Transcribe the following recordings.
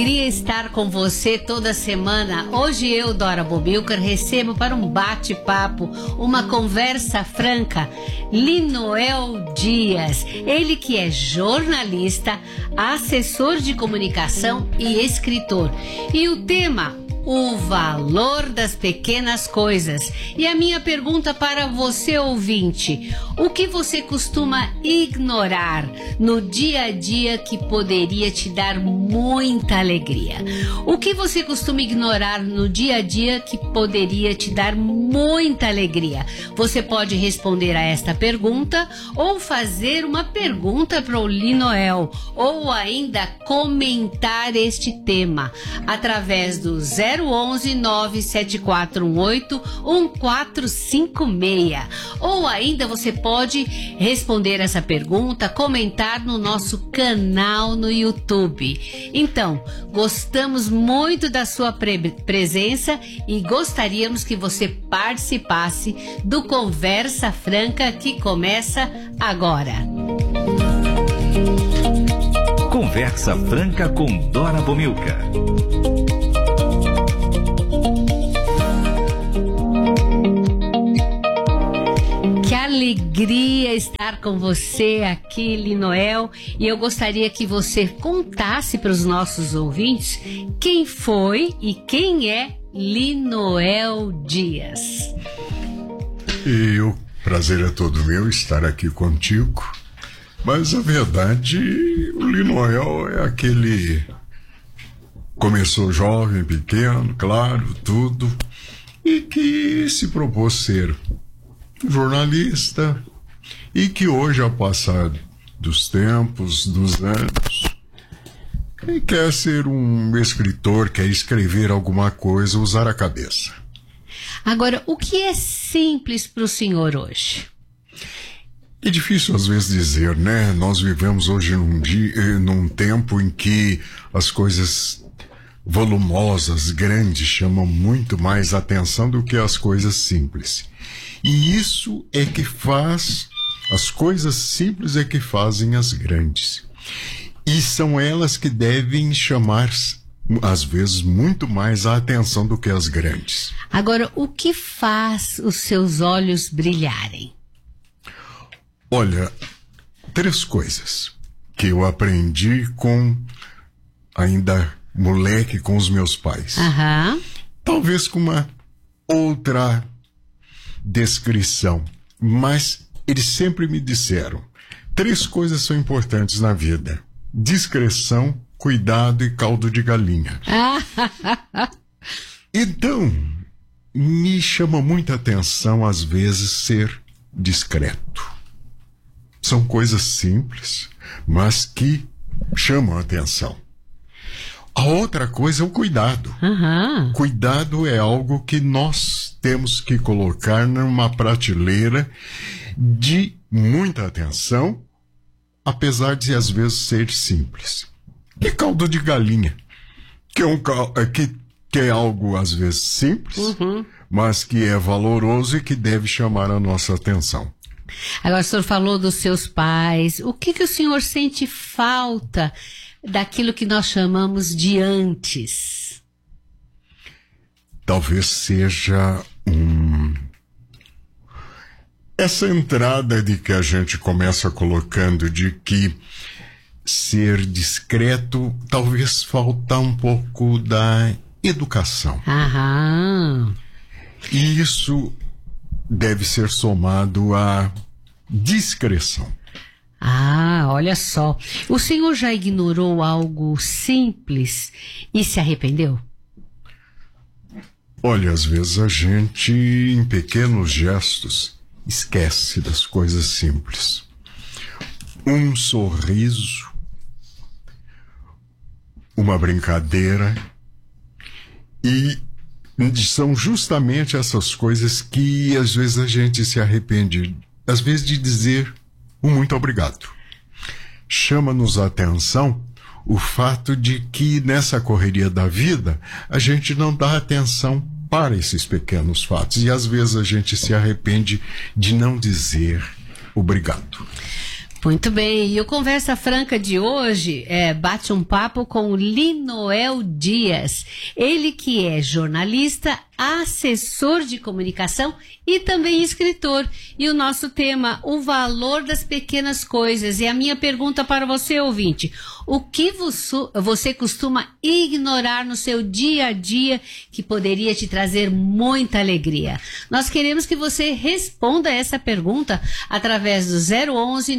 alegria estar com você toda semana. Hoje eu, Dora Bombilcar, recebo para um bate-papo, uma conversa franca, Linoel Dias. Ele que é jornalista, assessor de comunicação e escritor. E o tema: o valor das pequenas coisas. E a minha pergunta para você, ouvinte: o que você costuma ignorar no dia a dia que poderia te dar muita alegria? O que você costuma ignorar no dia a dia que poderia te dar muita alegria? Você pode responder a esta pergunta ou fazer uma pergunta para o Linoel, ou ainda comentar este tema através do 011 97418 1456. Ou ainda você pode responder essa pergunta, comentar no nosso canal no YouTube. Então, gostamos muito da sua presença e gostaríamos que você participasse do Conversa Franca, que começa agora. Conversa Franca com Dora Bombilcar. Que alegria estar com você aqui, Linoel. E eu gostaria que você contasse para os nossos ouvintes quem foi e quem é Linoel Dias. E o prazer é todo meu estar aqui contigo. Mas a verdade, o Linoel é aquele... Começou jovem, pequeno, claro, tudo. E que se propôs ser jornalista. E que hoje, ao passar dos tempos, dos anos, quer ser um escritor, quer escrever alguma coisa, usar a cabeça. Agora, o que é simples para o senhor hoje? É difícil às vezes dizer, né? Nós vivemos hoje num tempo em que as coisas volumosas, grandes, chamam muito mais atenção do que as coisas simples. E isso é que faz, as coisas simples é que fazem as grandes. E são elas que devem chamar, às vezes, muito mais a atenção do que as grandes. Agora, o que faz os seus olhos brilharem? Olha, 3 coisas que eu aprendi ainda moleque, com os meus pais. Talvez com uma outra descrição, mas eles sempre me disseram: 3 coisas são importantes na vida: discrição, cuidado e caldo de galinha. Então, me chama muita atenção, às vezes, ser discreto. São coisas simples, mas que chamam a atenção. A outra coisa é o cuidado. Cuidado é algo que nós temos que colocar numa prateleira de muita atenção, apesar de às vezes ser simples. E caldo de galinha, que é algo às vezes simples, mas que é valoroso e que deve chamar a nossa atenção. Agora, o senhor falou dos seus pais. O que o senhor sente falta daquilo que nós chamamos de antes? Talvez seja essa entrada de que a gente começa colocando, de que ser discreto, talvez falta um pouco da educação. E isso deve ser somado à discrição. Olha só. O senhor já ignorou algo simples e se arrependeu? Olha, às vezes a gente, em pequenos gestos, esquece das coisas simples. Um sorriso, uma brincadeira, e são justamente essas coisas que às vezes a gente se arrepende, às vezes, de dizer um muito obrigado. Chama-nos a atenção o fato de que nessa correria da vida a gente não dá atenção para esses pequenos fatos, e às vezes a gente se arrepende de não dizer obrigado. Muito bem, e o Conversa Franca de hoje bate um papo com Linoel Dias. Ele que é jornalista, assessor de comunicação e também escritor. E o nosso tema, o valor das pequenas coisas. E a minha pergunta para você, ouvinte, o que você costuma ignorar no seu dia a dia que poderia te trazer muita alegria? Nós queremos que você responda essa pergunta através do 011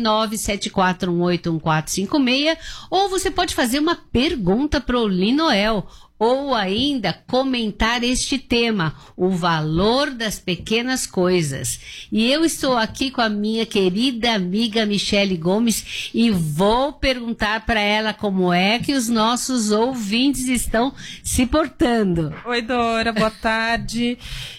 97418 1456, ou você pode fazer uma pergunta para o Linoel, ou ainda comentar este tema, o valor das pequenas coisas. E eu estou aqui com a minha querida amiga Michele Gomes e vou perguntar para ela como é que os nossos ouvintes estão se portando. Oi, Dora, boa tarde.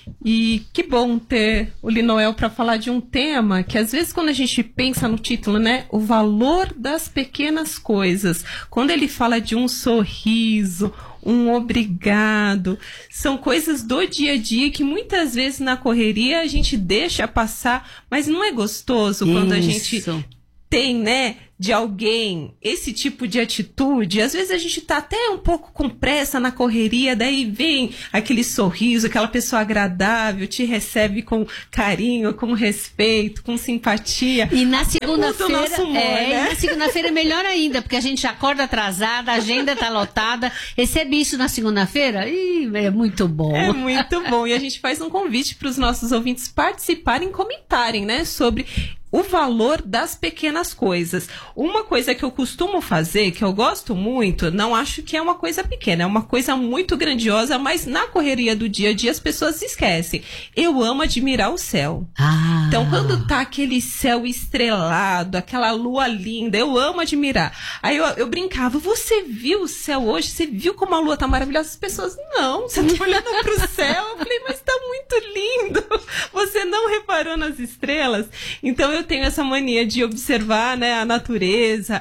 E que bom ter o Linoel para falar de um tema que às vezes quando a gente pensa no título, né, o valor das pequenas coisas, quando ele fala de um sorriso, um obrigado, são coisas do dia a dia que muitas vezes na correria a gente deixa passar, mas não é gostoso quando a gente tem, né, de alguém esse tipo de atitude. Às vezes a gente tá até um pouco com pressa na correria, daí vem aquele sorriso, aquela pessoa agradável, te recebe com carinho, com respeito, com simpatia. E na segunda-feira, né? na segunda-feira é melhor ainda, porque a gente acorda atrasada, a agenda tá lotada, recebe isso na segunda-feira, é muito bom. É muito bom. E a gente faz um convite para os nossos ouvintes participarem, comentarem, né, sobre o valor das pequenas coisas. Uma coisa que eu costumo fazer, que eu gosto muito, não acho que é uma coisa pequena, é uma coisa muito grandiosa, mas na correria do dia a dia as pessoas se esquecem. Eu amo admirar o céu. Então, quando tá aquele céu estrelado, aquela lua linda, eu amo admirar. Aí eu brincava, você viu o céu hoje? Você viu como a lua tá maravilhosa? As pessoas, não, você tá olhando pro céu. Eu falei, mas tá muito lindo. Você não reparou nas estrelas? Então, eu tenho essa mania de observar, né, a natureza,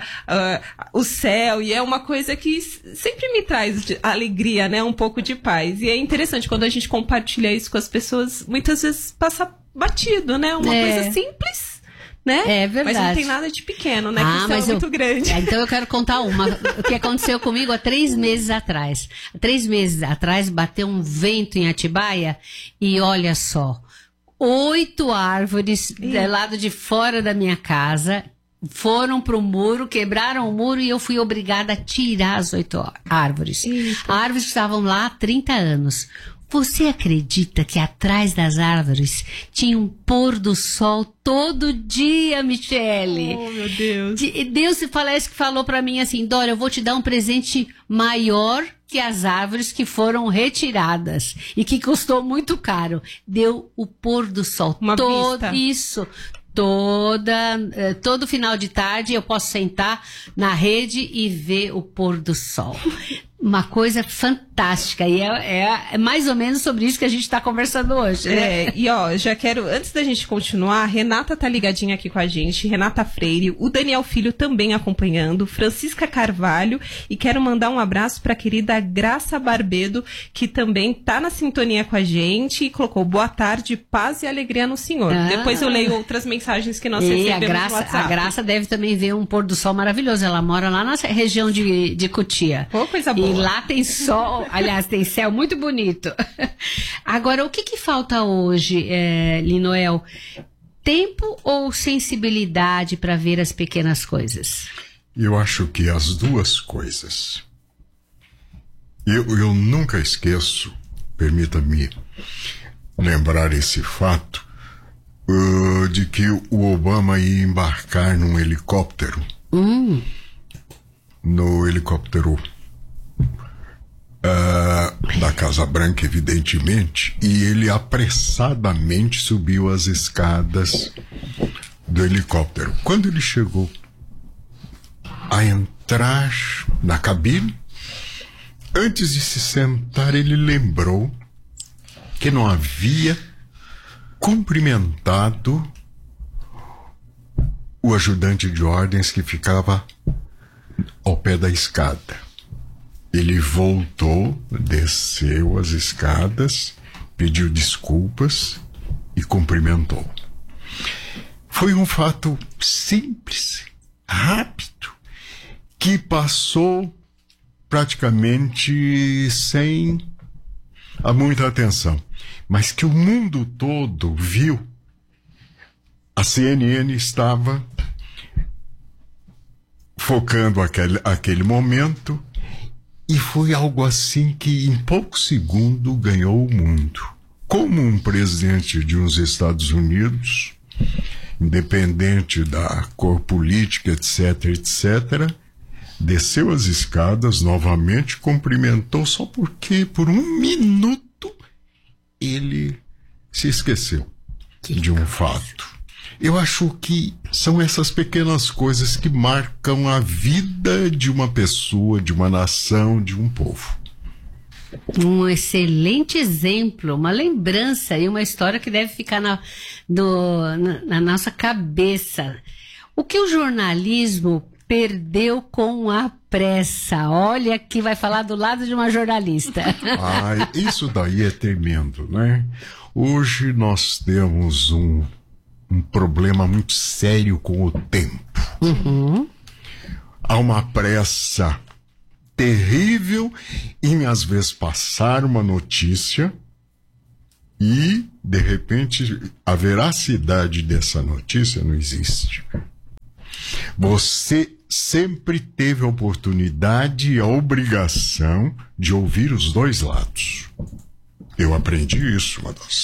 o céu, e é uma coisa que sempre me traz alegria, né, um pouco de paz. E é interessante quando a gente compartilha isso com as pessoas, muitas vezes passa batido, né, uma coisa simples, né? É verdade. Mas não tem nada de pequeno, né? Que o céu é muito grande. Então eu quero contar o que aconteceu comigo há 3 meses atrás. 3 meses atrás bateu um vento em Atibaia e olha só, 8 árvores do lado de fora da minha casa foram pro muro, quebraram o muro e eu fui obrigada a tirar as 8 árvores. Árvores que estavam lá há 30 anos. Você acredita que atrás das árvores tinha um pôr do sol todo dia, Michele? Oh, meu Deus. Deus parece que falou pra mim assim, Dora, eu vou te dar um presente maior que as árvores que foram retiradas e que custou muito caro. Deu o pôr do sol. Uma vista. Isso. Todo final de tarde eu posso sentar na rede e ver o pôr do sol. Uma coisa fantástica. E é mais ou menos sobre isso que a gente está conversando hoje, né? E já quero, antes da gente continuar, a Renata tá ligadinha aqui com a gente, Renata Freire, o Daniel Filho também acompanhando, Francisca Carvalho, e quero mandar um abraço para a querida Graça Barbedo, que também tá na sintonia com a gente e colocou boa tarde, paz e alegria no Senhor. Depois eu leio outras mensagens que nós recebemos no WhatsApp. A Graça deve também ver um pôr do sol maravilhoso. Ela mora lá na região de Cotia. Pô, coisa boa. E lá tem sol, aliás, tem céu muito bonito. Agora, o que falta hoje, Linoel? Tempo ou sensibilidade para ver as pequenas coisas? Eu acho que as duas coisas. Eu nunca esqueço, permita-me lembrar esse fato, de que o Obama ia embarcar num helicóptero. No helicóptero da Casa Branca, evidentemente, e ele apressadamente subiu as escadas do helicóptero. Quando ele chegou a entrar na cabine, antes de se sentar, ele lembrou que não havia cumprimentado o ajudante de ordens que ficava ao pé da escada. Ele voltou, desceu as escadas, pediu desculpas e cumprimentou. Foi um fato simples rápido que passou praticamente sem muita atenção, mas que o mundo todo viu. A CNN estava focando aquele momento, e foi algo assim que em poucos segundos ganhou o mundo. Como um presidente de uns Estados Unidos, independente da cor política, etc., desceu as escadas novamente, cumprimentou, só porque por um minuto ele se esqueceu de um fato. Eu acho que são essas pequenas coisas que marcam a vida de uma pessoa, de uma nação, de um povo. Um excelente exemplo, uma lembrança e uma história que deve ficar na nossa cabeça. O que o jornalismo perdeu com a pressa? Olha, que vai falar do lado de uma jornalista. Isso daí é tremendo, né? Hoje nós temos um problema muito sério com o tempo. Uhum. Há uma pressa terrível em, às vezes, passar uma notícia e, de repente, a veracidade dessa notícia não existe. Você sempre teve a oportunidade e a obrigação de ouvir os dois lados. Eu aprendi isso,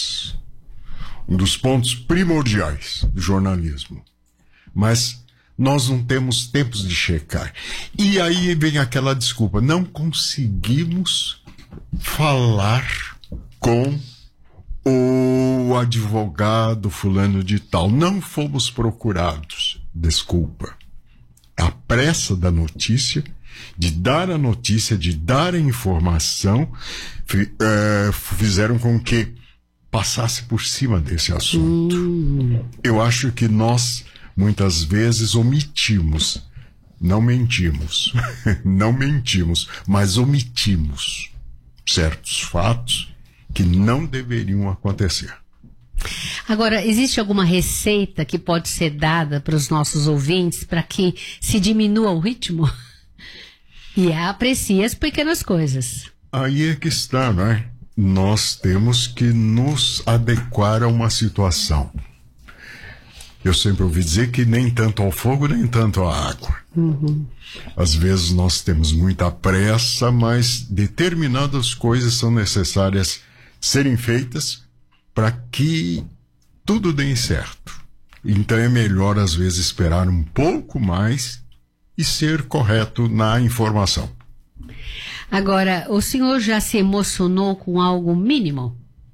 um dos pontos primordiais do jornalismo. Mas nós não temos tempos de checar. E aí vem aquela desculpa, não conseguimos falar com o advogado fulano de tal, não fomos procurados. Desculpa. A pressa da notícia, de dar a notícia, de dar a informação, fizeram com que passasse por cima desse assunto. Eu acho que nós, muitas vezes, omitimos, não mentimos, mas omitimos certos fatos que não deveriam acontecer. Agora, existe alguma receita que pode ser dada para os nossos ouvintes para que se diminua o ritmo? E aprecie as pequenas coisas. Aí é que está, né? Nós temos que nos adequar a uma situação. Eu sempre ouvi dizer que nem tanto ao fogo, nem tanto à água. Uhum. Às vezes nós temos muita pressa, mas determinadas coisas são necessárias serem feitas para que tudo dê certo. Então é melhor, às vezes, esperar um pouco mais e ser correto na informação. Agora, o senhor já se emocionou com algo mínimo?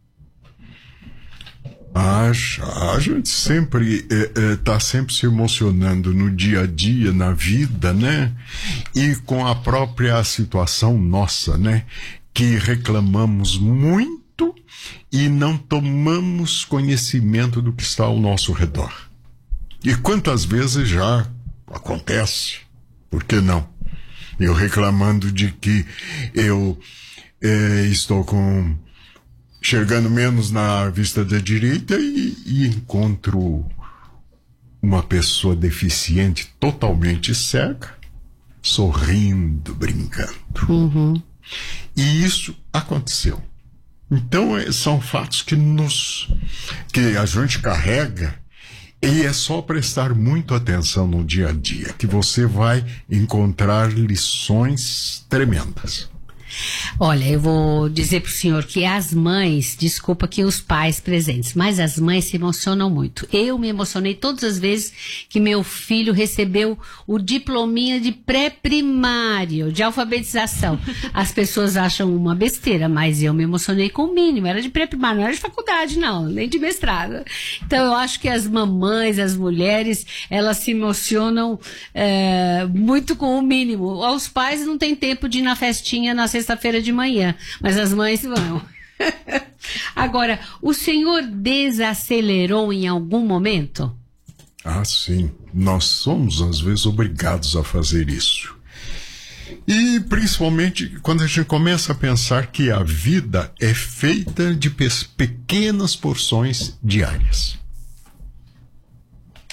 A gente sempre está sempre se emocionando no dia a dia, na vida, né? E com a própria situação nossa, né? Que reclamamos muito e não tomamos conhecimento do que está ao nosso redor. E quantas vezes já acontece? Por que não? Eu reclamando de que eu estou enxergando menos na vista da direita e encontro uma pessoa deficiente, totalmente cega, sorrindo, brincando. Uhum. E isso aconteceu. Então são fatos que a gente carrega. E é só prestar muito atenção no dia a dia que você vai encontrar lições tremendas. Olha, eu vou dizer pro senhor que as mães, desculpa que os pais presentes, mas as mães se emocionam muito. Eu me emocionei todas as vezes que meu filho recebeu o diplominha de pré-primário, de alfabetização. As pessoas acham uma besteira, mas eu me emocionei com o mínimo. Era de pré-primário, não era de faculdade, não, nem de mestrado. Então eu acho que as mamães, as mulheres, elas se emocionam muito com o mínimo. Os pais não têm tempo de ir na festinha na sexta-feira de manhã, mas as mães vão. Agora, o senhor desacelerou em algum momento? Sim. Nós somos, às vezes, obrigados a fazer isso. E, principalmente, quando a gente começa a pensar que a vida é feita de pequenas porções diárias.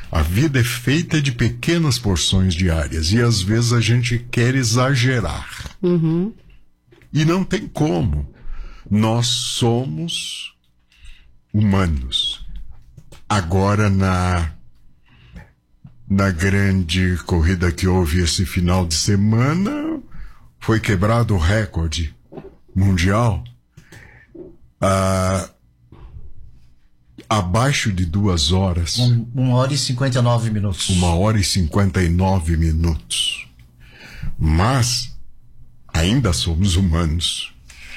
A vida é feita de pequenas porções diárias e às vezes a gente quer exagerar. Uhum. E não tem como. Nós somos humanos. Agora, na grande corrida que houve esse final de semana, foi quebrado o recorde mundial. Abaixo de 2 horas. 1 hora e 59 minutos. 1 hora e 59 minutos. Mas ainda somos humanos.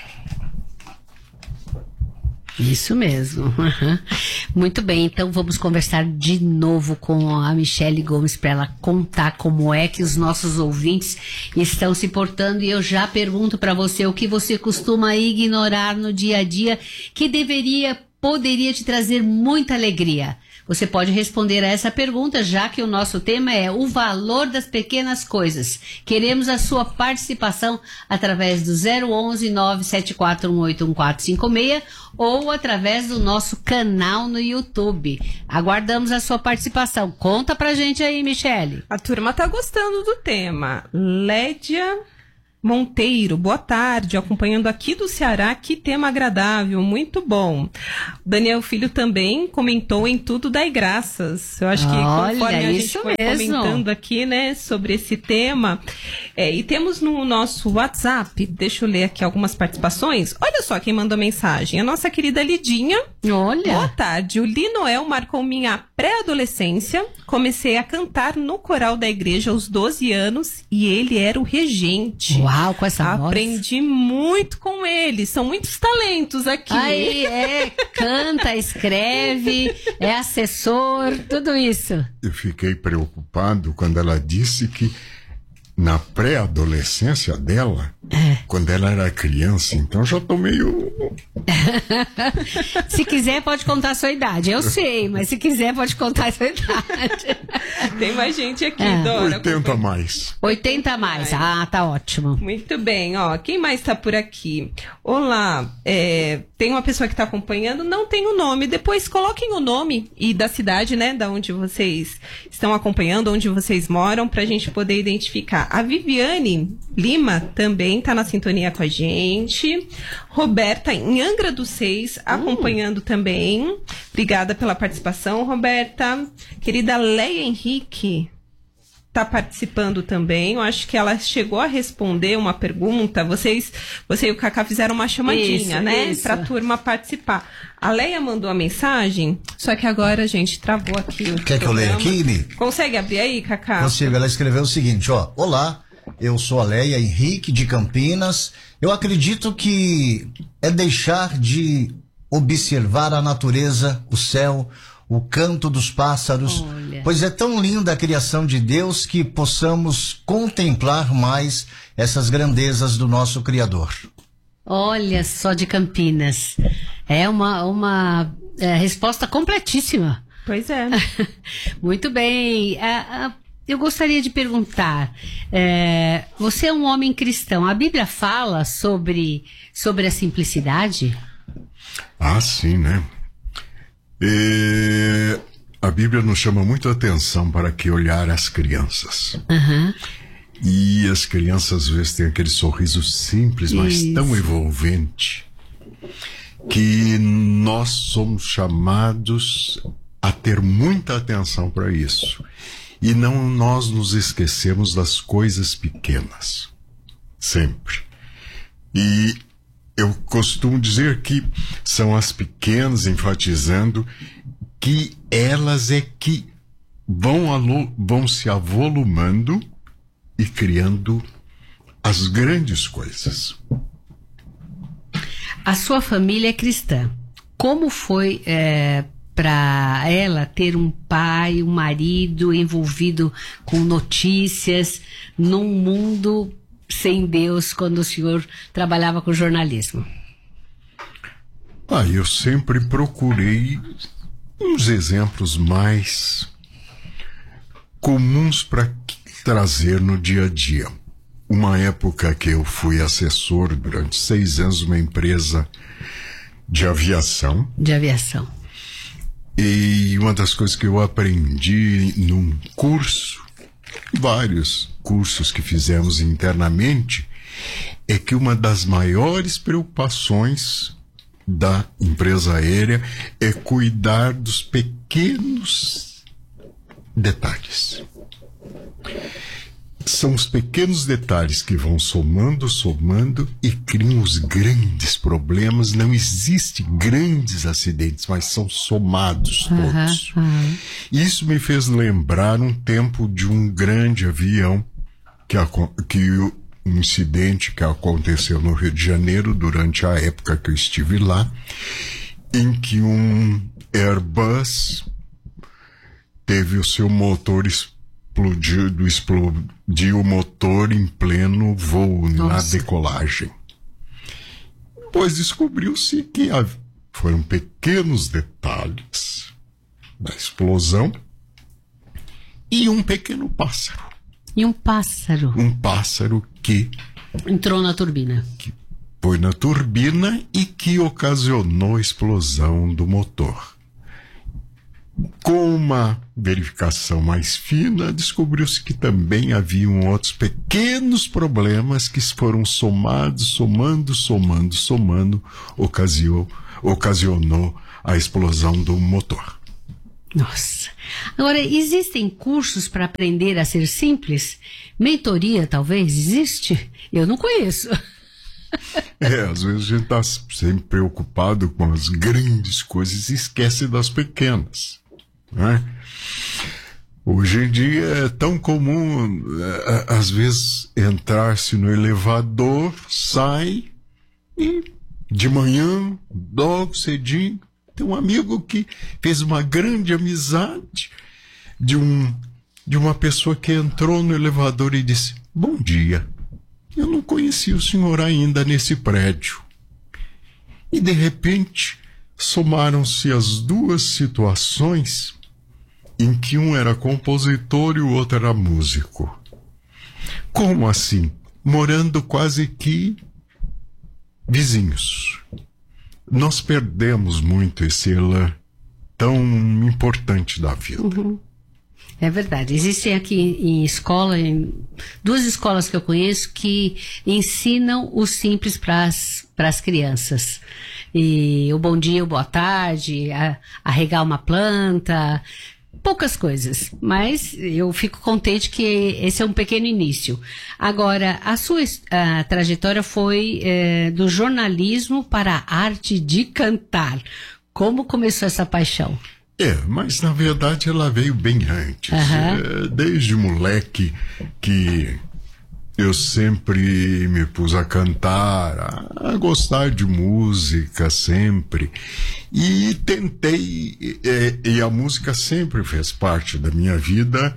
Isso mesmo. Uhum. Muito bem, então vamos conversar de novo com a Michele Gomes para ela contar como é que os nossos ouvintes estão se portando. E eu já pergunto para você o que você costuma ignorar no dia a dia que poderia te trazer muita alegria. Você pode responder a essa pergunta, já que o nosso tema é o valor das pequenas coisas. Queremos a sua participação através do 011-974181456 ou através do nosso canal no YouTube. Aguardamos a sua participação. Conta pra gente aí, Michele. A turma tá gostando do tema. Lédia Monteiro, boa tarde, acompanhando aqui do Ceará, que tema agradável, muito bom. Daniel Filho também comentou em tudo dai graças. Eu acho que conforme a gente foi comentando aqui, né, sobre esse tema, e temos no nosso WhatsApp, deixa eu ler aqui algumas participações. Olha só quem mandou mensagem, a nossa querida Lidinha. Olha. Boa tarde, o Linoel marcou minha pré-adolescência, comecei a cantar no coral da igreja aos 12 anos e ele era o regente. Uau, com essa voz. Aprendi muito com ele. São muitos talentos aqui. Aí, canta, escreve, é assessor, tudo isso. Eu fiquei preocupado quando ela disse que na pré-adolescência dela, quando ela era criança, então já tô meio... Se quiser pode contar a sua idade, eu sei, mas se quiser pode contar a sua idade. Tem mais gente aqui, Dora. 80 mais. 80 mais, tá ótimo. Muito bem, ó, quem mais tá por aqui? Olá, tem uma pessoa que tá acompanhando, não tem o nome, depois coloquem o nome e da cidade, né, da onde vocês estão acompanhando, onde vocês moram, pra gente poder identificar. A Viviane Lima também está na sintonia com a gente. Roberta, em Angra dos Seis, acompanhando também. Obrigada pela participação, Roberta. Querida Leia Henrique está participando também. Eu acho que ela chegou a responder uma pergunta. Você e o Cacá fizeram uma chamadinha, né? Para a turma participar. A Leia mandou a mensagem, só que agora, gente, travou aqui. Quer que eu leia aqui, Mi? Consegue abrir aí, Cacá? Consigo. Ela escreveu o seguinte, ó. Olá, eu sou a Leia Henrique de Campinas. Eu acredito que é deixar de observar a natureza, o céu, o canto dos pássaros, pois é tão linda a criação de Deus que possamos contemplar mais essas grandezas do nosso Criador. Olha só, de Campinas. É uma resposta completíssima. Pois é. Muito bem. Eu gostaria de perguntar, você é um homem cristão, a Bíblia fala sobre a simplicidade? Ah, sim, né? A Bíblia nos chama muito a atenção para que olhar as crianças. Uhum. E as crianças às vezes têm aquele sorriso simples, mas tão envolvente, que nós somos chamados a ter muita atenção para isso. E não nós nos esquecemos das coisas pequenas. Sempre. E eu costumo dizer que são as pequenas, enfatizando que elas é que vão se avolumando e criando as grandes coisas. A sua família é cristã. Como foi para ela ter um pai, um marido envolvido com notícias num mundo sem Deus, quando o senhor trabalhava com jornalismo? Eu sempre procurei uns exemplos mais comuns para trazer no dia a dia. Uma época que eu fui assessor durante 6 anos de uma empresa de aviação. De aviação. E uma das coisas que eu aprendi num curso, vários cursos que fizemos internamente, é que uma das maiores preocupações da empresa aérea é cuidar dos pequenos detalhes. São os pequenos detalhes que vão somando e criam os grandes problemas. Não existem grandes acidentes, mas são somados todos. Isso me fez lembrar um tempo de um grande avião, um incidente que aconteceu no Rio de Janeiro durante a época que eu estive lá, em que um Airbus teve o seu motor explodiu o motor em pleno voo. Nossa. Na decolagem. Depois descobriu-se que foram pequenos detalhes da explosão e um pequeno pássaro. E um pássaro? Um pássaro que entrou na turbina. Que foi na turbina e que ocasionou a explosão do motor. Com uma verificação mais fina, descobriu-se que também haviam outros pequenos problemas que foram somando, ocasionou a explosão do motor. Nossa. Agora, existem cursos para aprender a ser simples? Mentoria, talvez? Existe? Eu não conheço. Às vezes a gente está sempre preocupado com as grandes coisas e esquece das pequenas. Né? Hoje em dia é tão comum, às vezes, entrar-se no elevador, sai e de manhã, logo cedinho, tem um amigo que fez uma grande amizade de uma pessoa que entrou no elevador e disse: "Bom dia, eu não conheci o senhor ainda nesse prédio." E de repente somaram-se as duas situações em que um era compositor e o outro era músico. Como assim? Morando quase que vizinhos. Nós perdemos muito esse elan tão importante da vida. É verdade. Existem aqui em escola, duas escolas que eu conheço que ensinam o simples para as crianças. E o bom dia, o boa tarde, a regar uma planta, poucas coisas. Mas eu fico contente que esse é um pequeno início. Agora, a sua trajetória foi do jornalismo para a arte de cantar. Como começou essa paixão? Mas na verdade ela veio bem antes. Desde moleque que eu sempre me pus a cantar, a gostar de música sempre. E tentei, e a música sempre fez parte da minha vida,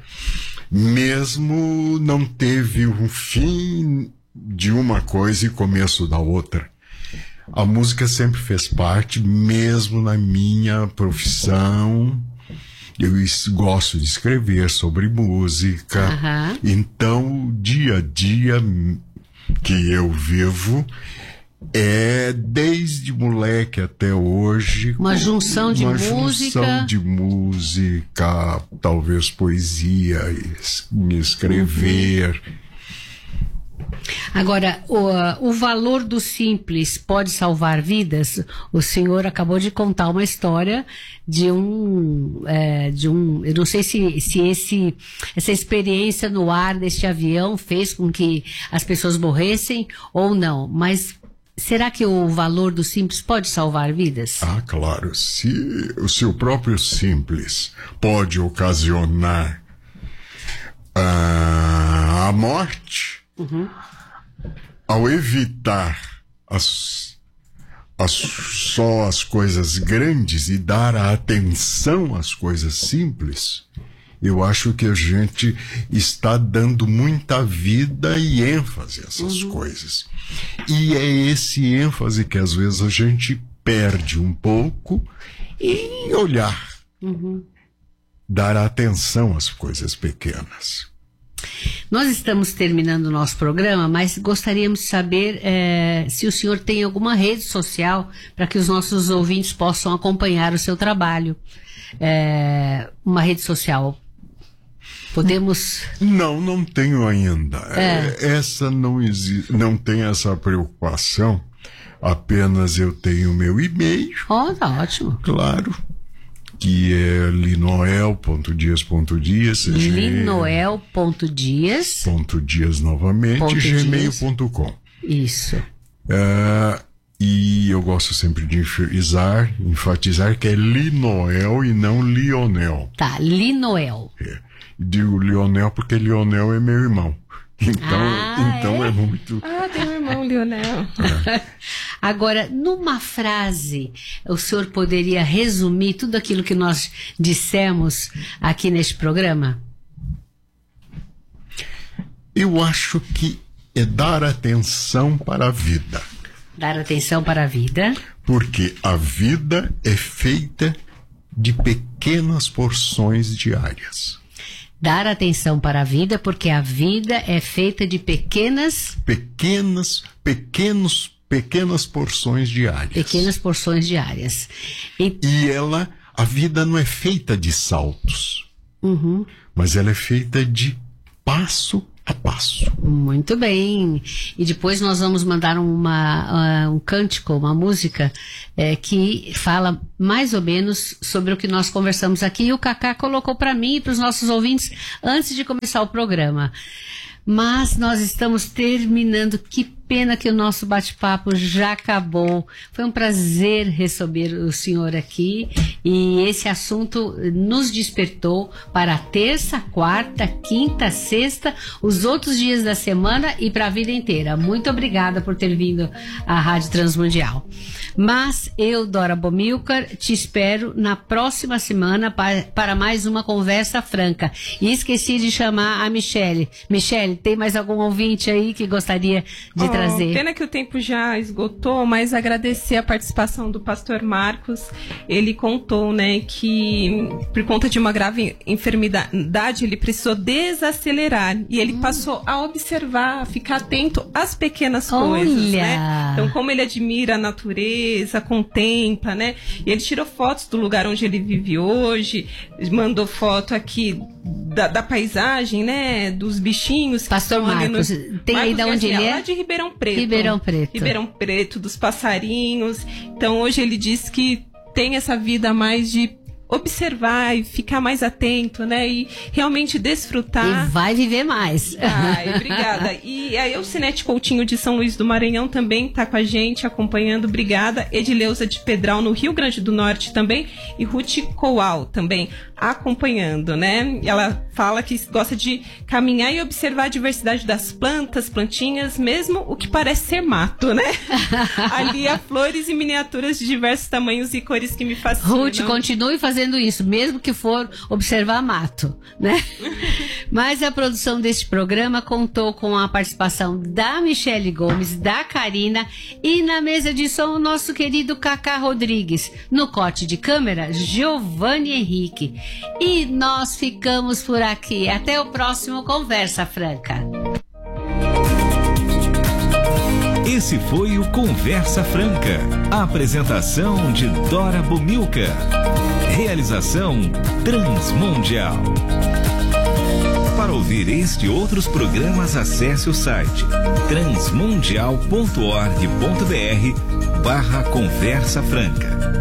mesmo não teve um fim de uma coisa e começo da outra. A música sempre fez parte, mesmo na minha profissão. Eu gosto de escrever sobre música. Então, o dia a dia que eu vivo é, desde moleque até hoje, uma junção de música, talvez poesia, escrever. Agora, o valor do simples pode salvar vidas? O senhor acabou de contar uma história de um eu não sei se essa experiência no ar deste avião fez com que as pessoas morressem ou não, mas será que o valor do simples pode salvar vidas? Claro. Se o seu próprio simples pode ocasionar a morte, ao evitar só as coisas grandes e dar a atenção às coisas simples, eu acho que a gente está dando muita vida e ênfase a essas coisas. E é esse ênfase que às vezes a gente perde um pouco em olhar, dar atenção às coisas pequenas. Nós estamos terminando o nosso programa, mas gostaríamos de saber se o senhor tem alguma rede social para que os nossos ouvintes possam acompanhar o seu trabalho. uma rede social? Podemos... Não tenho ainda. Essa não existe, não tem essa preocupação. Apenas eu tenho meu e-mail. Tá ótimo. Claro. Que é linoel.dias.dias. Linoel.dias. .dias novamente. gmail.com. Isso. E eu gosto sempre de enfatizar que é Linoel e não Lionel. Tá, Linoel. Digo Lionel porque Lionel é meu irmão. Então é muito... tem um irmão, Lionel. Agora, numa frase, o senhor poderia resumir tudo aquilo que nós dissemos aqui neste programa? Eu acho que é dar atenção para a vida. Dar atenção para a vida. Porque a vida é feita de pequenas porções diárias. Dar atenção para a vida, porque a vida é feita de pequenas porções diárias. Pequenas porções diárias. E a vida não é feita de saltos, mas ela é feita de passo a passo. Muito bem. E depois nós vamos mandar um cântico, uma música que fala mais ou menos sobre o que nós conversamos aqui. E o Cacá colocou para mim e para os nossos ouvintes antes de começar o programa. Mas nós estamos terminando. Que pena que o nosso bate-papo já acabou. Foi um prazer receber o senhor aqui. E esse assunto nos despertou para terça, quarta, quinta, sexta, os outros dias da semana e para a vida inteira. Muito obrigada por ter vindo à Rádio Transmundial. Mas eu, Dora Bomilcar, te espero na próxima semana para mais uma conversa franca. E esqueci de chamar a Michele. Michele, tem mais algum ouvinte aí que gostaria de trazer? Pena que o tempo já esgotou, mas agradecer a participação do pastor Marcos. Ele contou, né, que por conta de uma grave enfermidade ele precisou desacelerar e ele passou a observar, a ficar atento às pequenas coisas, né? Então, como ele admira a natureza, contempla, né? E ele tirou fotos do lugar onde ele vive hoje, mandou foto aqui da paisagem, né? Dos bichinhos. Pastor Marcos, tem aí de onde ele é? Lá de Ribeirão Preto. Ribeirão Preto, dos passarinhos. Então hoje ele diz que tem essa vida mais de observar e ficar mais atento, né? E realmente desfrutar. E vai viver mais. Ai, obrigada. E a Elcinete Coutinho de São Luís do Maranhão também está com a gente, acompanhando. Obrigada. Edileuza de Pedral, no Rio Grande do Norte também. E Ruth Coal também acompanhando, né? Ela fala que gosta de caminhar e observar a diversidade das plantinhas, mesmo o que parece ser mato, né? Ali há flores e miniaturas de diversos tamanhos e cores que me fascinam. Ruth, continue fazendo isso, mesmo que for observar mato, né? Mas a produção deste programa contou com a participação da Michele Gomes, da Karina e na mesa de som o nosso querido Cacá Rodrigues. No corte de câmera, Giovanni Henrique. E nós ficamos por aqui. Até o próximo Conversa Franca. Esse foi o Conversa Franca. A apresentação de Dora Bomilcar. Realização Transmundial. Para ouvir este e outros programas, acesse o site transmundial.org.br/Conversa Franca.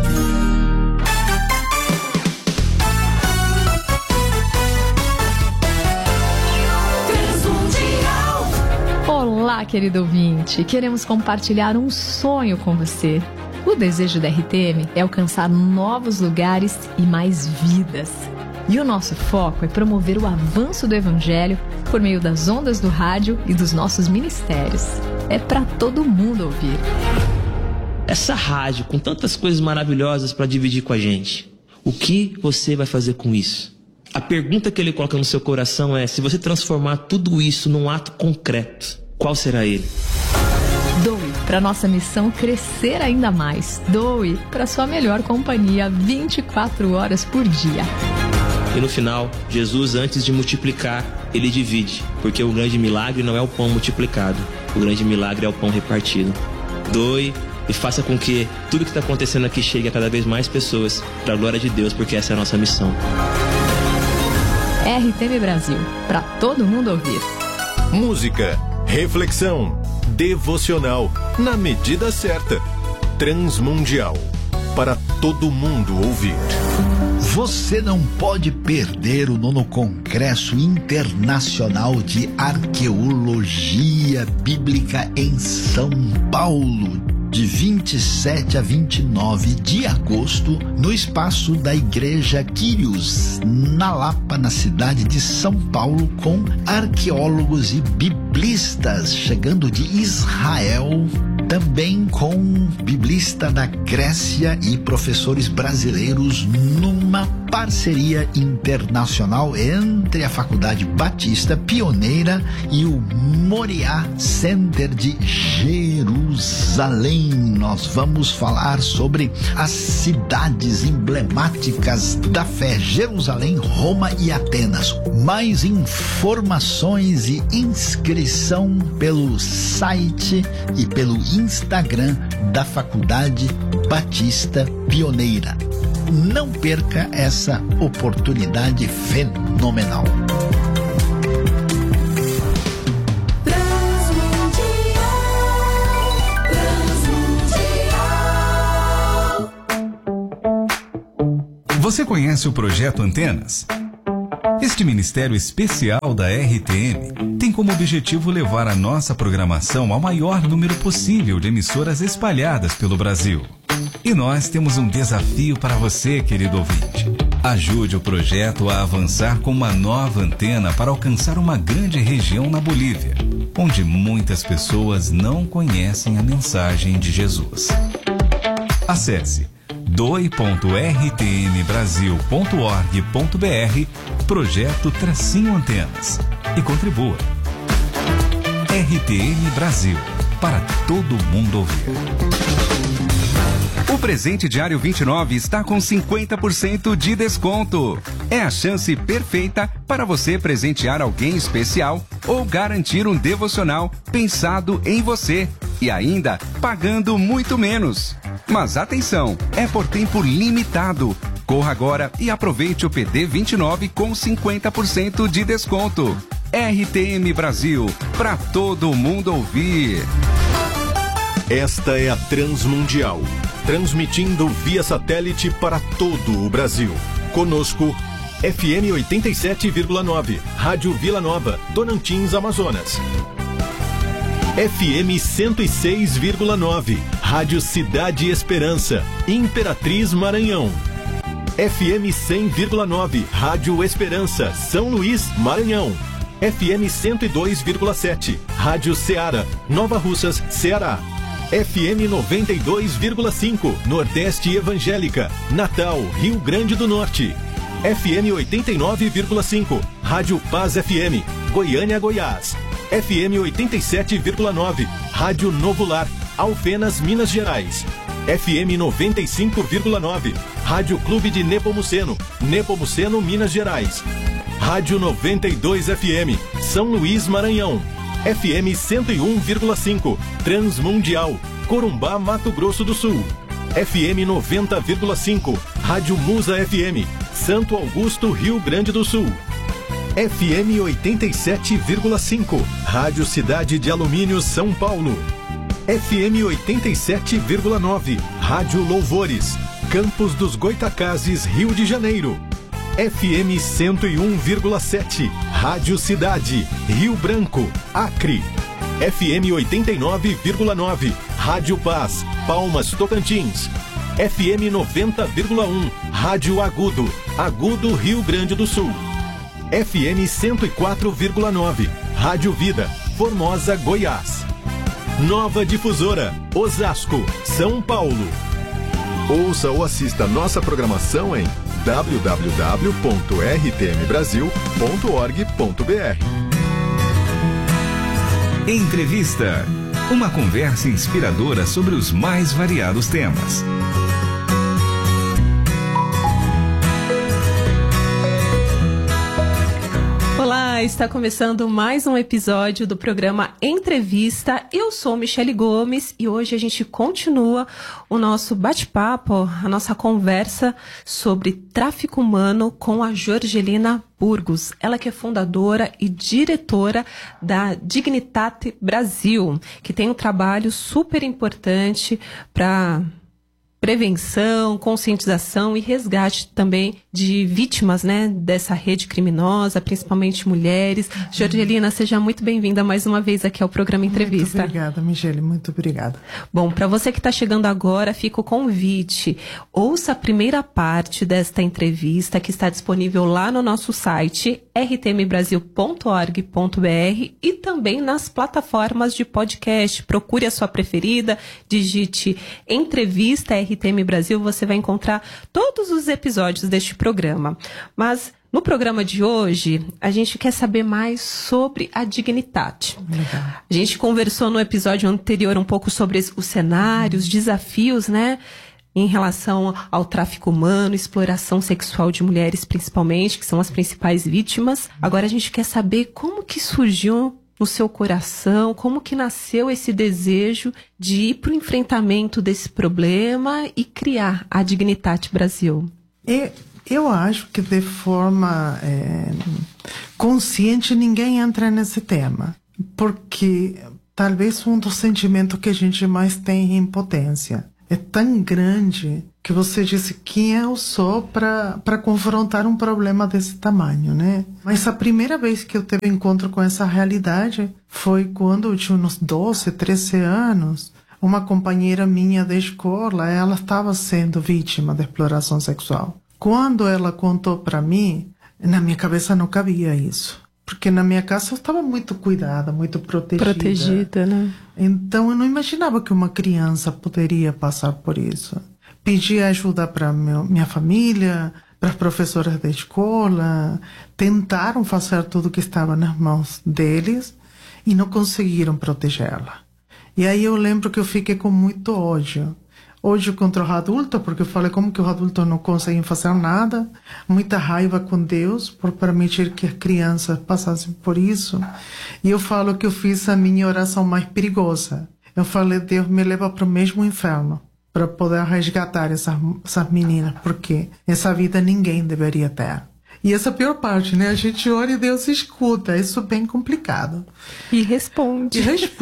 Olá, querido ouvinte. Queremos compartilhar um sonho com você. O desejo da RTM é alcançar novos lugares e mais vidas. E o nosso foco é promover o avanço do Evangelho por meio das ondas do rádio e dos nossos ministérios. É para todo mundo ouvir. Essa rádio com tantas coisas maravilhosas para dividir com a gente. O que você vai fazer com isso? A pergunta que ele coloca no seu coração é: se você transformar tudo isso num ato concreto, qual será ele? Doe para nossa missão crescer ainda mais. Doe para sua melhor companhia 24 horas por dia. E no final, Jesus, antes de multiplicar, ele divide, porque o grande milagre não é o pão multiplicado, o grande milagre é o pão repartido. Doe e faça com que tudo que está acontecendo aqui chegue a cada vez mais pessoas, para a glória de Deus, porque essa é a nossa missão. RTM Brasil, para todo mundo ouvir. Música, reflexão, devocional, na medida certa. Transmundial, para todo mundo ouvir. Você não pode perder o 9º Congresso Internacional de Arqueologia Bíblica em São Paulo, de 27 a 29 de agosto, no espaço da Igreja Quírios, na Lapa, na cidade de São Paulo, com arqueólogos e biblistas chegando de Israel, também com biblista da Grécia e professores brasileiros, numa parceria internacional entre a Faculdade Batista Pioneira e o Moriá Center de Jerusalém. Nós vamos falar sobre as cidades emblemáticas da fé: Jerusalém, Roma e Atenas. Mais informações e inscrição pelo site e pelo Instagram da Faculdade Batista Pioneira. Não perca essa oportunidade fenomenal. Você conhece o Projeto Antenas? Este ministério especial da RTM tem como objetivo levar a nossa programação ao maior número possível de emissoras espalhadas pelo Brasil. E nós temos um desafio para você, querido ouvinte. Ajude o projeto a avançar com uma nova antena para alcançar uma grande região na Bolívia, onde muitas pessoas não conhecem a mensagem de Jesus. Acesse doe.rtmbrasil.org.br Projeto-Antenas e contribua. RTM Brasil, para todo mundo ouvir. O presente diário 29 está com 50% de desconto. É a chance perfeita para você presentear alguém especial ou garantir um devocional pensado em você e ainda pagando muito menos. Mas atenção, é por tempo limitado. Corra agora e aproveite o PD 29 com 50% de desconto. RTM Brasil, para todo mundo ouvir. Esta é a Transmundial, transmitindo via satélite para todo o Brasil. Conosco, FM 87,9, Rádio Vila Nova, Donantins, Amazonas. FM 106,9, Rádio Cidade Esperança, Imperatriz, Maranhão. FM 100,9, Rádio Esperança, São Luís, Maranhão. FM 102,7, Rádio Ceará, Nova Russas, Ceará. FM 92,5, Nordeste Evangélica, Natal, Rio Grande do Norte. FM 89,5, Rádio Paz FM, Goiânia, Goiás. FM 87,9, Rádio Novo Lar, Alfenas, Minas Gerais. FM 95,9, Rádio Clube de Nepomuceno, Nepomuceno, Minas Gerais. Rádio 92 FM, São Luís, Maranhão. FM 101,5, Transmundial, Corumbá, Mato Grosso do Sul. FM 90,5, Rádio Musa FM, Santo Augusto, Rio Grande do Sul. FM 87,5, Rádio Cidade de Alumínio, São Paulo. FM 87,9, Rádio Louvores, Campos dos Goitacazes, Rio de Janeiro. FM 101,7, Rádio Cidade, Rio Branco, Acre. FM 89,9, Rádio Paz, Palmas, Tocantins. FM 90,1, Rádio Agudo, Agudo, Rio Grande do Sul. FM 104,9, Rádio Vida, Formosa, Goiás. Nova Difusora, Osasco, São Paulo. Ouça ou assista nossa programação em www.rtmbrasil.org.br. Entrevista. Uma conversa inspiradora sobre os mais variados temas. está começando mais um episódio do programa Entrevista. Eu sou Michele Gomes e hoje a gente continua o nosso bate-papo, a nossa conversa sobre tráfico humano com a Jorgelina Burgos. Ela que é fundadora e diretora da Dignitate Brasil, que tem um trabalho super importante para prevenção, conscientização e resgate também de vítimas, né, dessa rede criminosa, principalmente mulheres. Jorgelina, seja muito bem-vinda mais uma vez aqui ao programa Entrevista. Muito obrigada, Michele, muito obrigada. Bom, para você que está chegando agora, fica o convite. Ouça a primeira parte desta entrevista que está disponível lá no nosso site rtmbrasil.org.br e também nas plataformas de podcast. Procure a sua preferida, digite Entrevista RTM Brasil, você vai encontrar todos os episódios deste programa. Mas no programa de hoje, a gente quer saber mais sobre a Dignitate. Legal. A gente conversou no episódio anterior um pouco sobre os cenários, desafios, né, em relação ao tráfico humano, exploração sexual de mulheres principalmente, que são as principais vítimas. Agora a gente quer saber como que surgiu no seu coração, como que nasceu esse desejo de ir para o enfrentamento desse problema e criar a Dignitate Brasil. Eu acho que de forma consciente ninguém entra nesse tema, porque talvez um dos sentimentos que a gente mais tem é impotência. É tão grande que você disse quem eu sou para confrontar um problema desse tamanho, né? Mas a primeira vez que eu tive encontro com essa realidade foi quando eu tinha uns 12, 13 anos. Uma companheira minha da escola, ela estava sendo vítima de exploração sexual. Quando ela contou para mim, na minha cabeça não cabia isso. Porque na minha casa eu estava muito cuidada, muito protegida. Protegida, né? Então eu não imaginava que uma criança poderia passar por isso. Pedi ajuda para minha família, para as professoras da escola. Tentaram fazer tudo que estava nas mãos deles e não conseguiram protegê-la. E aí eu lembro que eu fiquei com muito ódio. Ódio contra o adulto, porque eu falei como que os adultos não conseguem fazer nada. Muita raiva com Deus por permitir que as crianças passassem por isso. E eu falo que eu fiz a minha oração mais perigosa. Eu falei, Deus me leva para o mesmo inferno para poder resgatar essas meninas, porque essa vida ninguém deveria ter. E essa é a pior parte, né? A gente ora e Deus escuta. Isso é bem complicado. E responde.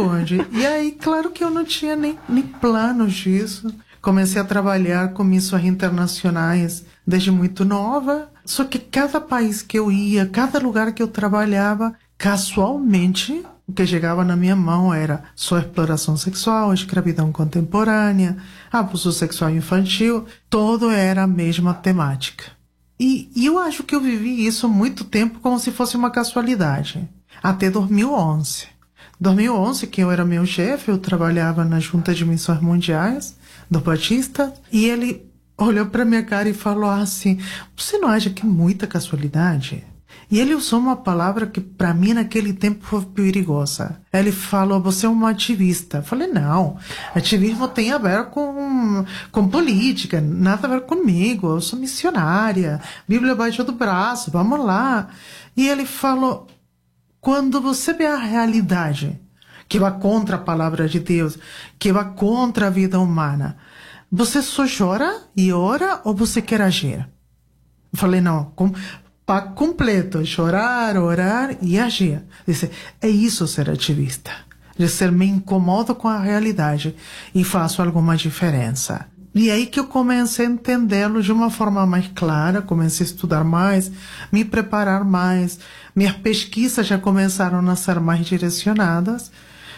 E aí, claro que eu não tinha nem planos disso. Comecei a trabalhar com missões internacionais desde muito nova. Só que cada país que eu ia, cada lugar que eu trabalhava, casualmente, o que chegava na minha mão era só exploração sexual, escravidão contemporânea, abuso sexual infantil. Todo era a mesma temática. E eu acho que eu vivi isso há muito tempo como se fosse uma casualidade. Até 2011. 2011, que eu era meu chefe, eu trabalhava na Junta de Missões Mundiais do Batista, e ele olhou para minha cara e falou assim, você não acha que é muita casualidade? E ele usou uma palavra que para mim naquele tempo foi perigosa. Ele falou, você é uma ativista. Eu falei, não, ativismo tem a ver com política, nada a ver comigo, eu sou missionária, Bíblia abaixo do braço, vamos lá. E ele falou, quando você vê a realidade, que vai contra a palavra de Deus, que vai contra a vida humana, você só chora e ora ou você quer agir? Eu falei, não, pack completo, chorar, orar e agir. Disse, é isso ser ativista. De ser me incomodo com a realidade e faço alguma diferença. E aí que eu comecei a entendê-lo de uma forma mais clara, comecei a estudar mais, me preparar mais. Minhas pesquisas já começaram a ser mais direcionadas.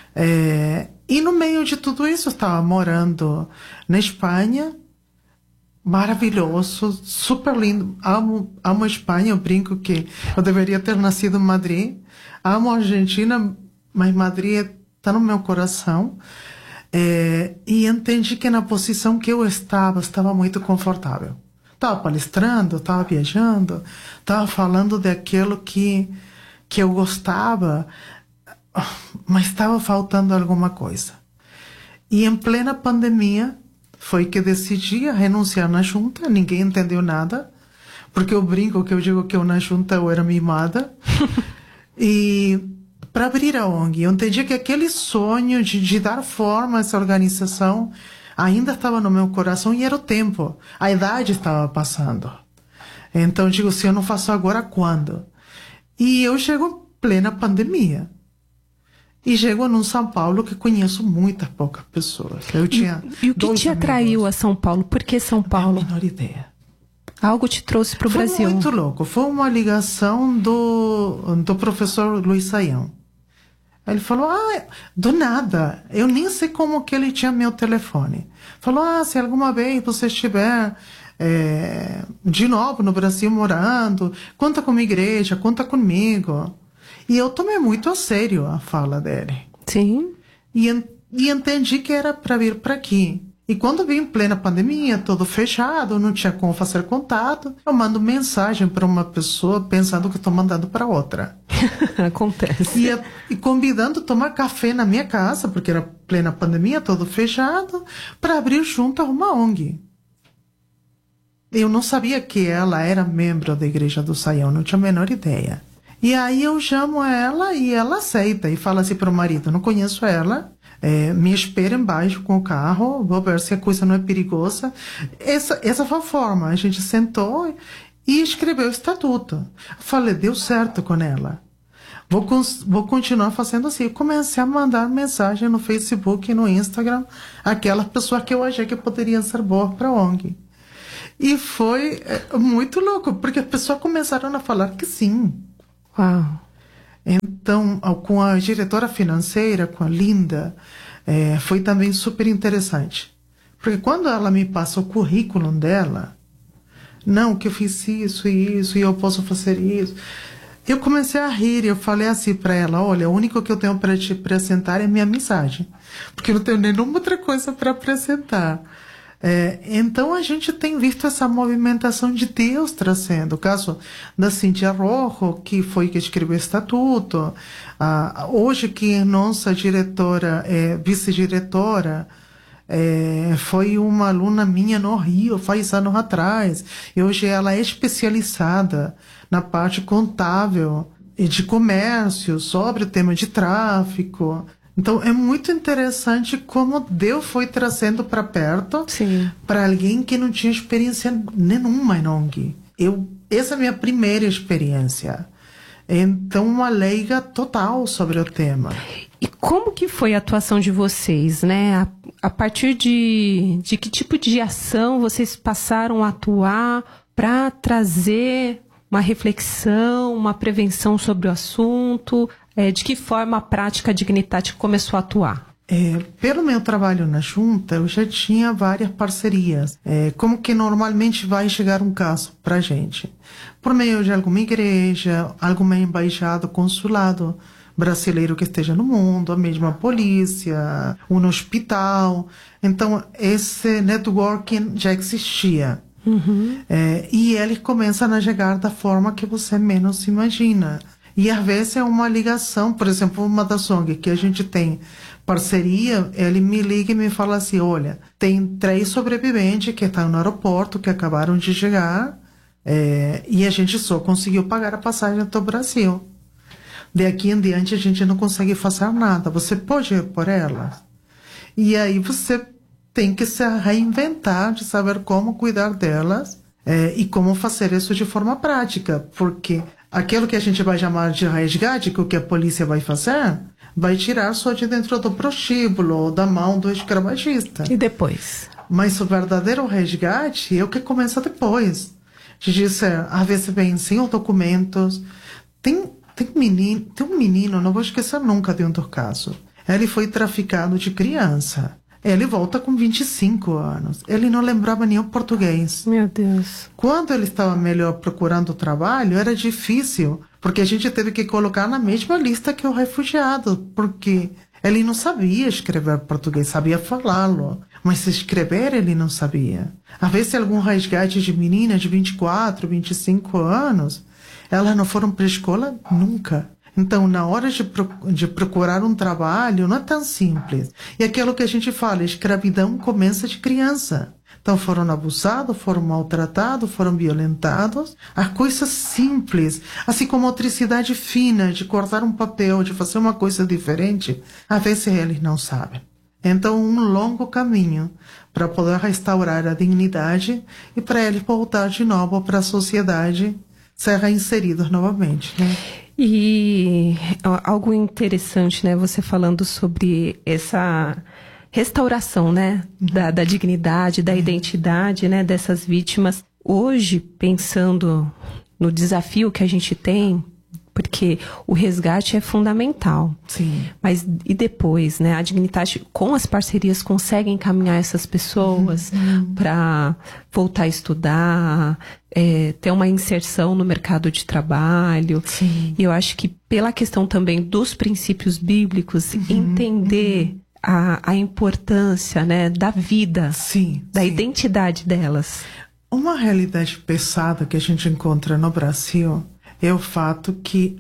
E no meio de tudo isso, eu estava morando na Espanha, maravilhoso, super lindo, amo a Espanha, eu brinco que eu deveria ter nascido em Madrid, amo a Argentina, mas Madrid está no meu coração, e entendi que na posição que eu estava muito confortável. Estava palestrando, estava viajando, estava falando daquilo que eu gostava, mas estava faltando alguma coisa. E em plena pandemia foi que decidi renunciar na junta, ninguém entendeu nada, porque eu brinco que eu digo que eu na junta eu era mimada. E para abrir a ONG, eu entendi que aquele sonho de dar forma a essa organização ainda estava no meu coração e era o tempo. A idade estava passando. Então, digo, se eu não faço agora, quando? E eu chego em plena pandemia. E chego num São Paulo que conheço muitas poucas pessoas. Eu tinha e o que te atraiu a São Paulo? Por que São Paulo? Não tenho a menor ideia. Algo te trouxe para o Brasil? Foi muito louco. Foi uma ligação do professor Luiz Saião. Ele falou, do nada. Eu nem sei como que ele tinha meu telefone. Falou, se alguma vez você estiver de novo no Brasil morando, conta com a minha igreja, conta comigo. E eu tomei muito a sério a fala dele. Sim. E entendi que era para vir para aqui. E quando vim em plena pandemia, tudo fechado, não tinha como fazer contato, eu mando mensagem para uma pessoa pensando que estou mandando para outra. Acontece. E convidando a tomar café na minha casa, porque era plena pandemia, tudo fechado, para abrir junto a uma ONG. Eu não sabia que ela era membro da Igreja do Saião, não tinha a menor ideia. E aí eu chamo ela e ela aceita e fala assim para o marido, não conheço ela, me espera embaixo com o carro, vou ver se a coisa não é perigosa. Essa foi a forma, a gente sentou e escreveu o estatuto. Falei, deu certo com ela. Vou continuar fazendo assim. Eu comecei a mandar mensagem no Facebook e no Instagram, aquelas pessoas que eu achei que poderiam ser boas para a ONG. E foi muito louco, porque as pessoas começaram a falar que sim. Uau. Então, com a diretora financeira, com a Linda, foi também super interessante. Porque quando ela me passa o currículo dela, não, que eu fiz isso e isso, e eu posso fazer isso, eu comecei a rir. Eu falei assim para ela, olha, o único que eu tenho para te apresentar é minha mensagem, porque eu não tenho nenhuma outra coisa para apresentar. Então a gente tem visto essa movimentação de Deus trazendo. O caso da Cíntia Rojo, que foi que escreveu o estatuto, hoje que é nossa diretora, vice-diretora, foi uma aluna minha no Rio, faz anos atrás, e hoje ela é especializada na parte contábil e de comércio, sobre o tema de tráfico. Então, é muito interessante como Deus foi trazendo para perto para alguém que não tinha experiência nenhuma em ONG. Essa é a minha primeira experiência. Então, uma leiga total sobre o tema. E como que foi a atuação de vocês, né? A partir de que tipo de ação vocês passaram a atuar para trazer uma reflexão, uma prevenção sobre o assunto? De que forma a prática Dignidade começou a atuar? Pelo meu trabalho na junta, eu já tinha várias parcerias. Como que normalmente vai chegar um caso para a gente? Por meio de alguma igreja, alguma embaixada, consulado brasileiro que esteja no mundo, a mesma polícia, um hospital. Então, esse networking já existia. Uhum. E eles começam a chegar da forma que você menos imagina. E às vezes é uma ligação, por exemplo, uma das ONG que a gente tem parceria, ele me liga e me fala assim, olha, tem 3 sobreviventes que estão no aeroporto, que acabaram de chegar, e a gente só conseguiu pagar a passagem do Brasil. De aqui em diante a gente não consegue fazer nada, você pode ir por elas. E aí você tem que se reinventar, de saber como cuidar delas, e como fazer isso de forma prática, porque aquilo que a gente vai chamar de resgate, que o que a polícia vai fazer, vai tirar só de dentro do prostíbulo ou da mão do escravagista. E depois? Mas o verdadeiro resgate é o que começa depois. De dizer, às vezes vem sem os documentos. Tem um menino, não vou esquecer nunca de um dos casos. Ele foi traficado de criança. Ele volta com 25 anos. Ele não lembrava nem o português. Meu Deus. Quando ele estava melhor procurando trabalho, era difícil, porque a gente teve que colocar na mesma lista que o refugiado, porque ele não sabia escrever português, sabia falá-lo, mas escrever ele não sabia. Às vezes, algum resgate de meninas de 24, 25 anos, elas não foram para a escola nunca. Então, na hora de procurar um trabalho, não é tão simples. E aquilo que a gente fala, a escravidão começa de criança. Então, foram abusados, foram maltratados, foram violentados. As coisas simples, assim como a motricidade fina de cortar um papel, de fazer uma coisa diferente, às vezes eles não sabem. Então, um longo caminho para poder restaurar a dignidade e para eles voltar de novo para a sociedade, ser reinseridos novamente, né? E algo interessante, né? Você falando sobre essa restauração, né? Da dignidade, da identidade, né? Dessas vítimas. Hoje, pensando no desafio que a gente tem, porque o resgate é fundamental. Sim. Mas e depois, né? A Dignidade, com as parcerias, consegue encaminhar essas pessoas para voltar a estudar, ter uma inserção no mercado de trabalho. Sim. E eu acho que pela questão também dos princípios bíblicos, entender a importância, né, da vida, da identidade delas. Uma realidade pesada que a gente encontra no Brasil é o fato que,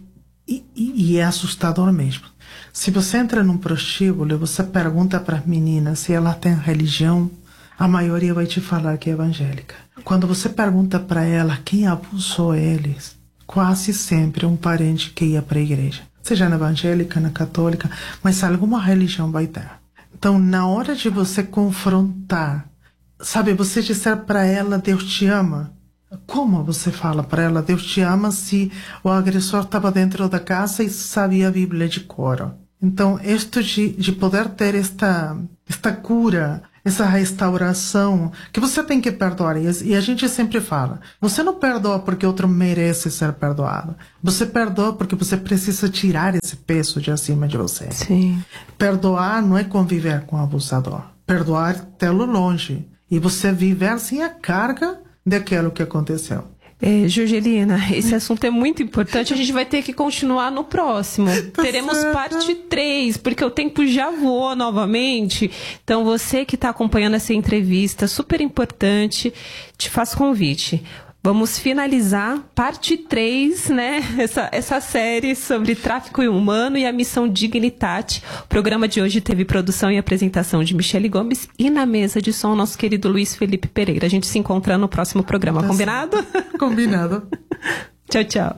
e é assustador mesmo, se você entra num prostíbulo e você pergunta para as meninas se elas têm religião, a maioria vai te falar que é evangélica. Quando você pergunta para ela quem abusou eles, quase sempre um parente que ia para a igreja, seja na evangélica, na católica, mas alguma religião vai ter. Então, na hora de você confrontar, sabe, você disser para ela Deus te ama, como você fala para ela Deus te ama se o agressor estava dentro da casa e sabia a Bíblia de cor? Então, isto de poder ter esta cura, essa restauração, que você tem que perdoar. E a gente sempre fala, você não perdoa porque outro merece ser perdoado. Você perdoa porque você precisa tirar esse peso de acima de você. Sim. Perdoar não é conviver com o abusador. Perdoar é tê-lo longe. E você viver sem a carga daquilo que aconteceu. Jorgelina, esse assunto é muito importante. A gente vai ter que continuar no próximo. Teremos parte 3, porque o tempo já voou novamente. Então, você que está acompanhando essa entrevista, super importante, te faço convite. Vamos finalizar parte 3, né? Essa série sobre tráfico humano e a missão Dignidade. O programa de hoje teve produção e apresentação de Michele Gomes e na mesa de som nosso querido Luiz Felipe Pereira. A gente se encontra no próximo programa. Tá, combinado? Combinado. Tchau, tchau.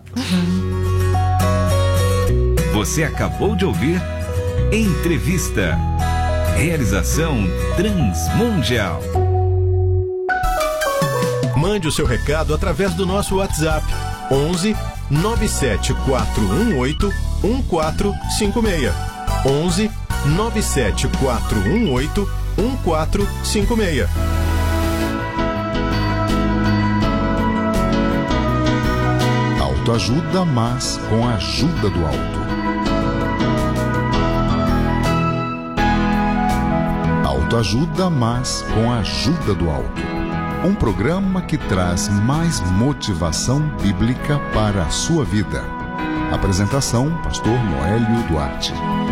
Você acabou de ouvir Entrevista. Realização Transmundial. Mande o seu recado através do nosso WhatsApp 11 97418 1456. 11 97418 1456. Autoajuda, mas com a ajuda do alto. Autoajuda, mas com a ajuda do alto. Um programa que traz mais motivação bíblica para a sua vida. Apresentação, Pastor Noélio Duarte.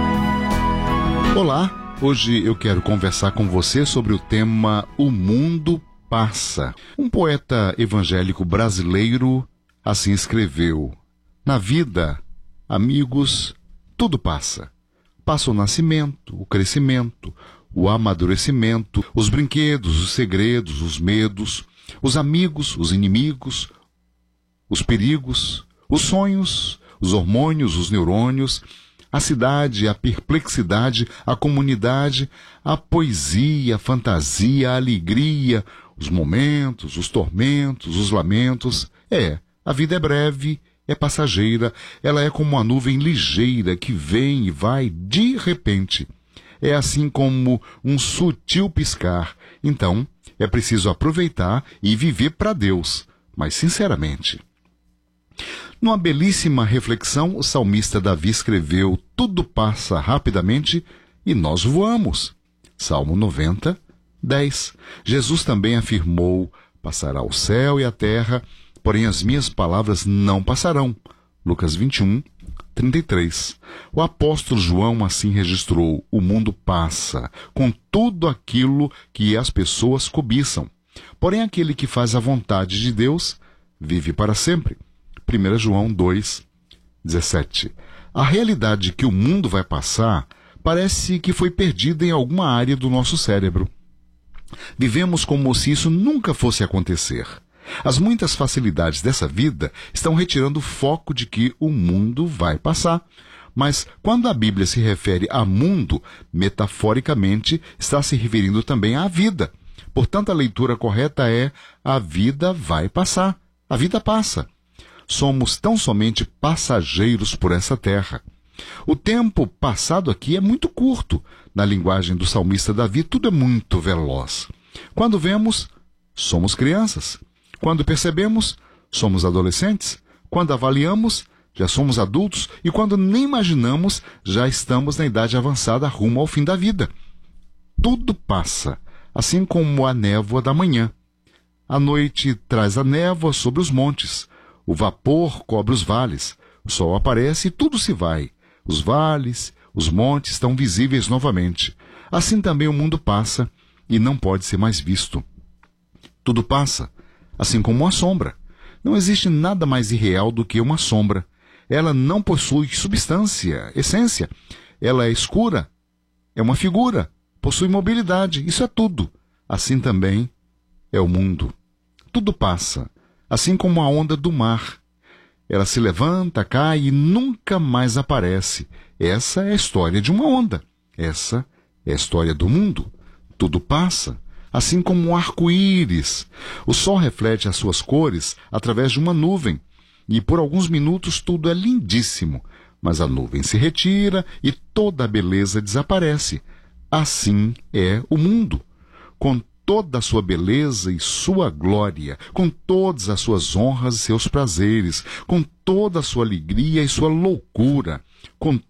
Olá, hoje eu quero conversar com você sobre o tema O Mundo Passa. Um poeta evangélico brasileiro assim escreveu: na vida, amigos, tudo passa. Passa o nascimento, o crescimento, o amadurecimento, os brinquedos, os segredos, os medos, os amigos, os inimigos, os perigos, os sonhos, os hormônios, os neurônios, a cidade, a perplexidade, a comunidade, a poesia, a fantasia, a alegria, os momentos, os tormentos, os lamentos. A vida é breve, é passageira, ela é como uma nuvem ligeira que vem e vai de repente. É assim como um sutil piscar. Então, é preciso aproveitar e viver para Deus, mas sinceramente. Numa belíssima reflexão, o salmista Davi escreveu: tudo passa rapidamente e nós voamos. Salmo 90, 10. Jesus também afirmou: passará o céu e a terra, porém as minhas palavras não passarão. Lucas 21, 33. O apóstolo João assim registrou: o mundo passa, com tudo aquilo que as pessoas cobiçam. Porém, aquele que faz a vontade de Deus vive para sempre. 1 João 2, 17. A realidade que o mundo vai passar parece que foi perdida em alguma área do nosso cérebro. Vivemos como se isso nunca fosse acontecer. As muitas facilidades dessa vida estão retirando o foco de que o mundo vai passar. Mas quando a Bíblia se refere a mundo, metaforicamente está se referindo também à vida. Portanto, a leitura correta é: a vida vai passar. A vida passa. Somos tão somente passageiros por essa terra. O tempo passado aqui é muito curto. Na linguagem do salmista Davi, tudo é muito veloz. Quando vemos, somos crianças. Quando percebemos, somos adolescentes. Quando avaliamos, já somos adultos. E quando nem imaginamos, já estamos na idade avançada rumo ao fim da vida. Tudo passa, assim como a névoa da manhã. A noite traz a névoa sobre os montes. O vapor cobre os vales. O sol aparece e tudo se vai. Os vales, os montes estão visíveis novamente. Assim também o mundo passa e não pode ser mais visto. Tudo passa, assim como uma sombra. Não existe nada mais irreal do que uma sombra. Ela não possui substância, essência. Ela é escura, é uma figura, possui mobilidade. Isso é tudo. Assim também é o mundo. Tudo passa, assim como a onda do mar. Ela se levanta, cai e nunca mais aparece. Essa é a história de uma onda. Essa é a história do mundo. Tudo passa, assim como um arco-íris. O sol reflete as suas cores através de uma nuvem. E por alguns minutos tudo é lindíssimo. Mas a nuvem se retira e toda a beleza desaparece. Assim é o mundo. Com toda a sua beleza e sua glória, com todas as suas honras e seus prazeres, com toda a sua alegria e sua loucura, com